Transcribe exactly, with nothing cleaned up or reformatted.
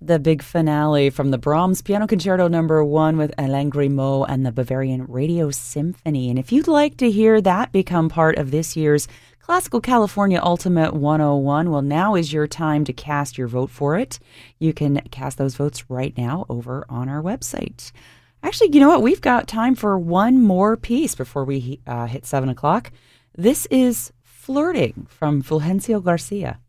The big finale from the Brahms Piano Concerto Number One with Alain Grimaud and the Bavarian Radio Symphony. And if you'd like to hear that become part of this year's Classical California Ultimate one oh one, well, now is your time to cast your vote for it. You can cast those votes right now over on our website. Actually, you know what? We've got time for one more piece before we uh, hit seven o'clock. This is Flirting from Fulgencio Garcia.